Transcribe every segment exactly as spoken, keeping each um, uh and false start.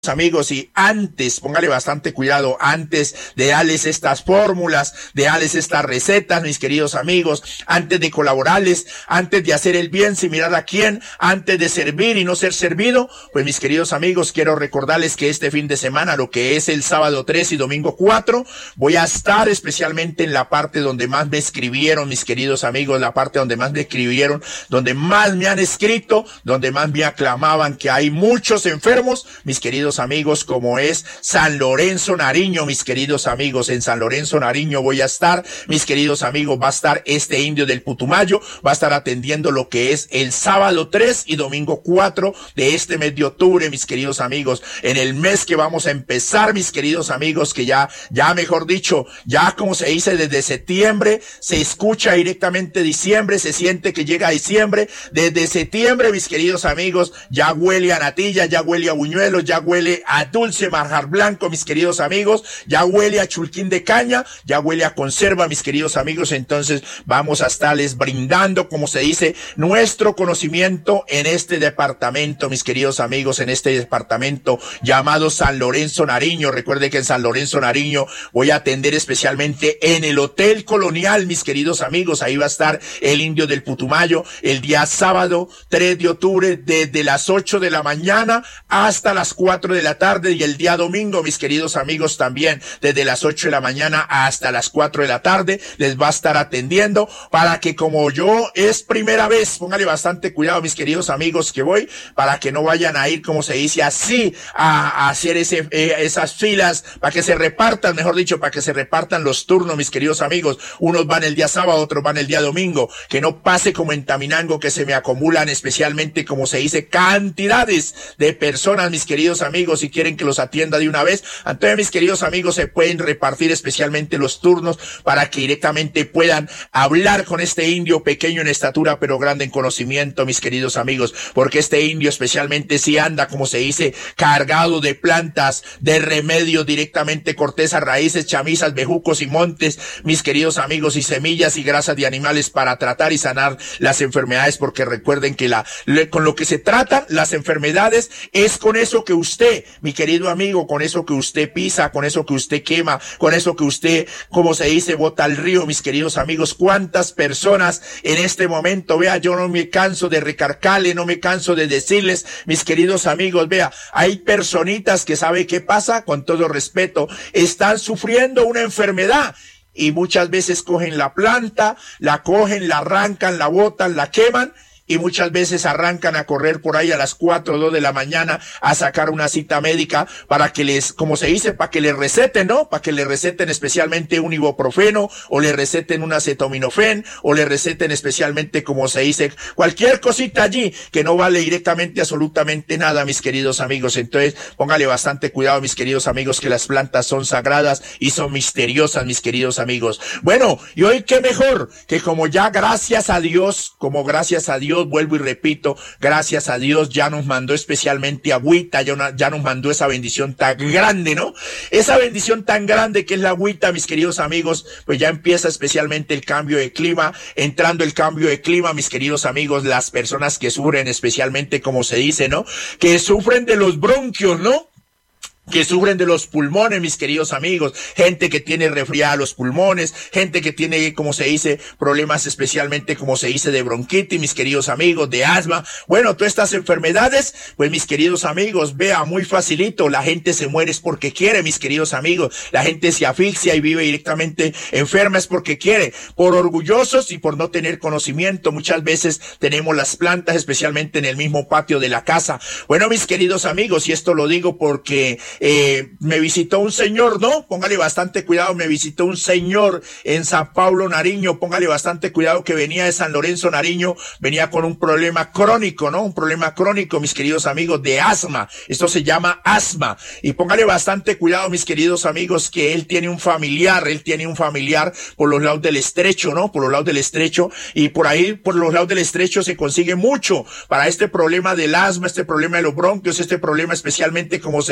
amigos, y antes, póngale bastante cuidado, antes de darles estas fórmulas, de darles estas recetas, mis queridos amigos, antes de colaborarles, antes de hacer el bien sin mirar a quién, antes de servir y no ser servido, pues mis queridos amigos, quiero recordarles que este fin de semana, lo que es el sábado tres y domingo cuatro, voy a estar especialmente en la parte donde más me escribieron, mis queridos amigos, la parte donde más me escribieron, donde más me han escrito, donde más me aclamaban que hay muchos enfermos, mis queridos amigos, como es San Lorenzo Nariño, mis queridos amigos. En San Lorenzo Nariño voy a estar, mis queridos amigos, va a estar este indio del Putumayo, va a estar atendiendo lo que es el sábado tres y domingo cuatro de este mes de octubre, mis queridos amigos, en el mes que vamos a empezar, mis queridos amigos, que ya, ya mejor dicho, ya como se dice, desde septiembre, se escucha directamente diciembre, se siente que llega diciembre, desde septiembre, mis queridos amigos, ya huele a natilla, ya huele a buñuelos, ya huele a dulce manjar blanco, mis queridos amigos, ya huele a chulquín de caña, ya huele a conserva, mis queridos amigos. Entonces vamos a estarles brindando, como se dice, nuestro conocimiento en este departamento, mis queridos amigos, en este departamento llamado San Lorenzo Nariño. Recuerde que en San Lorenzo Nariño voy a atender especialmente en el Hotel Colonial, mis queridos amigos. Ahí va a estar el indio del Putumayo el día sábado tres de octubre, desde las ocho de la mañana hasta las cuatro de la tarde, y el día domingo, mis queridos amigos, también desde las ocho de la mañana hasta las cuatro de la tarde les va a estar atendiendo, para que, como yo es primera vez, póngale bastante cuidado, mis queridos amigos, que voy, para que no vayan a ir, como se dice, así a, a hacer ese eh, esas filas, para que se repartan, mejor dicho, para que se repartan los turnos, mis queridos amigos. Unos van el día sábado, otros van el día domingo. Que no pase como en Taminango, que se me acumulan especialmente, como se dice, cantidades de personas, mis queridos amigos, si quieren que los atienda de una vez. Entonces, mis queridos amigos, se pueden repartir especialmente los turnos para que directamente puedan hablar con este indio, pequeño en estatura pero grande en conocimiento, mis queridos amigos, porque este indio especialmente si anda, como se dice, cargado de plantas, de remedios, directamente cortezas, raíces, chamizas, bejucos y montes, mis queridos amigos, y semillas y grasas de animales para tratar y sanar las enfermedades, porque recuerden que la con lo que se tratan las enfermedades es con eso que usted, mi querido amigo, con eso que usted pisa, con eso que usted quema, con eso que usted, como se dice, bota al río, mis queridos amigos. Cuántas personas en este momento, vea, yo no me canso de recargarle, no me canso de decirles, mis queridos amigos, vea, hay personitas que sabe qué pasa, con todo respeto, están sufriendo una enfermedad, y muchas veces cogen la planta, la cogen, la arrancan, la botan, la queman, y muchas veces arrancan a correr por ahí a las cuatro o dos de la mañana a sacar una cita médica para que les, como se dice, para que les receten, ¿no? Para que les receten especialmente un ibuprofeno, o le receten un acetaminofén, o le receten especialmente, como se dice, cualquier cosita allí que no vale directamente absolutamente nada, mis queridos amigos. Entonces, póngale bastante cuidado, mis queridos amigos, que las plantas son sagradas y son misteriosas, mis queridos amigos. Bueno, y hoy qué mejor que, como ya gracias a Dios, como gracias a Dios, vuelvo y repito, gracias a Dios ya nos mandó especialmente agüita, ya, una, ya nos mandó esa bendición tan grande, ¿no? Esa bendición tan grande que es la agüita, mis queridos amigos, pues ya empieza especialmente el cambio de clima. Entrando el cambio de clima, mis queridos amigos, las personas que sufren especialmente, como se dice, ¿no? Que sufren de los bronquios, ¿no? Que sufren de los pulmones, mis queridos amigos, gente que tiene resfriada los pulmones, gente que tiene, como se dice, problemas especialmente, como se dice, de bronquitis, mis queridos amigos, de asma. Bueno, todas estas enfermedades, pues mis queridos amigos, vea, muy facilito, la gente se muere es porque quiere, mis queridos amigos, la gente se asfixia y vive directamente enferma es porque quiere, por orgullosos y por no tener conocimiento. Muchas veces tenemos las plantas especialmente en el mismo patio de la casa. Bueno, mis queridos amigos, y esto lo digo porque Eh, me visitó un señor, ¿no? Póngale bastante cuidado, me visitó un señor en San Pablo Nariño, póngale bastante cuidado, que venía de San Lorenzo Nariño, venía con un problema crónico, ¿no? Un problema crónico, mis queridos amigos, de asma. Esto se llama asma. Y póngale bastante cuidado, mis queridos amigos, que él tiene un familiar, él tiene un familiar por los lados del estrecho, ¿no? Por los lados del estrecho, y por ahí, por los lados del estrecho se consigue mucho para este problema del asma, este problema de los bronquios, este problema especialmente, como se dice,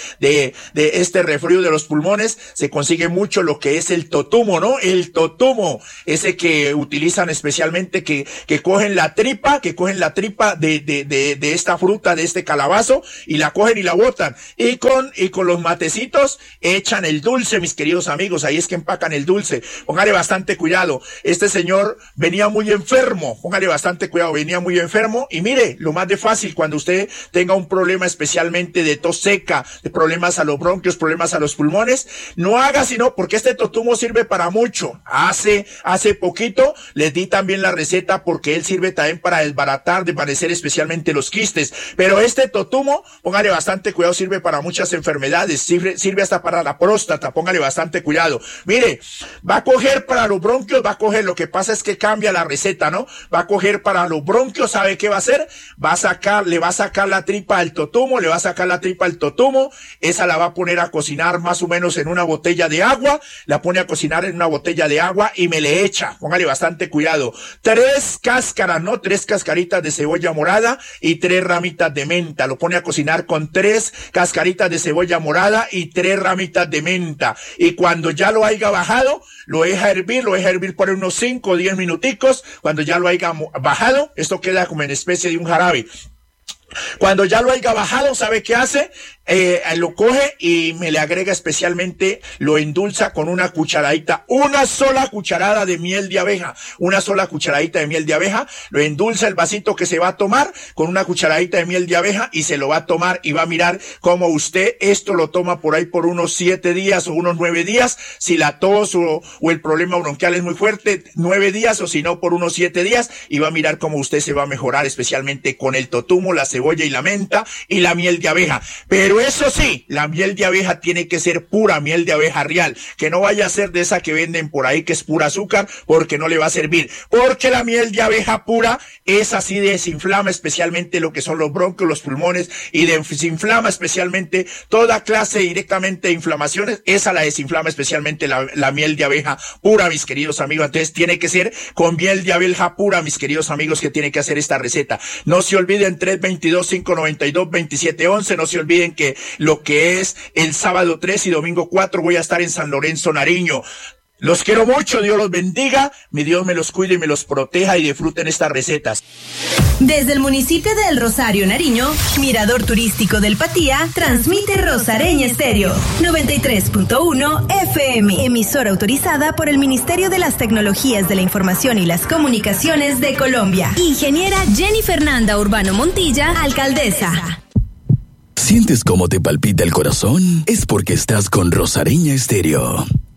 de, de este resfrío de los pulmones, se consigue mucho lo que es el totumo, ¿no? El totumo, ese que utilizan especialmente, que, que cogen la tripa, que cogen la tripa de, de, de, de esta fruta, de este calabazo, y la cogen y la botan. Y con, y con los matecitos echan el dulce, mis queridos amigos, ahí es que empacan el dulce. Póngale bastante cuidado. Este señor venía muy enfermo, póngale bastante cuidado, venía muy enfermo, y mire, lo más de fácil, cuando usted tenga un problema especialmente de tos seca, de problemas a los bronquios, problemas a los pulmones, no haga sino, porque este totumo sirve para mucho. Hace, hace poquito les di también la receta, porque él sirve también para desbaratar, desvanecer especialmente los quistes, pero este totumo, póngale bastante cuidado, sirve para muchas enfermedades, sirve, sirve hasta para la próstata, póngale bastante cuidado. Mire, va a coger para los bronquios, va a coger, lo que pasa es que cambia la receta, ¿no? Va a coger para los bronquios, ¿sabe qué va a hacer? Va a sacar, le va a sacar la tripa al totumo, le va a sacar la tripa al totumo, esa la va a poner a cocinar más o menos en una botella de agua, la pone a cocinar en una botella de agua y me le echa, póngale bastante cuidado, tres cáscaras, ¿no? Tres cascaritas de cebolla morada y tres ramitas de menta, lo pone a cocinar con tres cascaritas de cebolla morada y tres ramitas de menta, y cuando ya lo haya bajado, lo deja hervir, lo deja hervir por unos cinco o diez minuticos. Cuando ya lo haya bajado, esto queda como en especie de un jarabe. Cuando ya lo haya bajado, ¿sabe qué hace? Eh, lo coge y me le agrega especialmente, lo endulza con una cucharadita, una sola cucharada de miel de abeja, una sola cucharadita de miel de abeja, lo endulza el vasito que se va a tomar con una cucharadita de miel de abeja y se lo va a tomar, y va a mirar cómo usted esto lo toma por ahí por unos siete días o unos nueve días, si la tos o, o el problema bronquial es muy fuerte, nueve días, o si no por unos siete días, y va a mirar cómo usted se va a mejorar, especialmente con el totumo, la cebolla y la menta y la miel de abeja. Pero eso sí, la miel de abeja tiene que ser pura miel de abeja real, que no vaya a ser de esa que venden por ahí que es pura azúcar, porque no le va a servir, porque la miel de abeja pura es así, desinflama especialmente lo que son los bronquios, los pulmones, y desinflama especialmente toda clase directamente de inflamaciones, esa la desinflama especialmente la, la miel de abeja pura, mis queridos amigos. Entonces tiene que ser con miel de abeja pura, mis queridos amigos, que tiene que hacer esta receta. No se olviden, tres veintidós, cinco noventa y dos, veintisiete once, no se olviden que lo que es el sábado tres y domingo cuatro voy a estar en San Lorenzo, Nariño. Los quiero mucho, Dios los bendiga, mi Dios me los cuide y me los proteja, y disfruten estas recetas. Desde el municipio de El Rosario, Nariño, Mirador Turístico del Patía, transmite Rosareña Estéreo, noventa y tres punto uno F M, emisora autorizada por el Ministerio de las Tecnologías de la Información y las Comunicaciones de Colombia. Ingeniera Jenny Fernanda Urbano Montilla, alcaldesa. ¿Sientes cómo te palpita el corazón? Es porque estás con Rosareña Estéreo.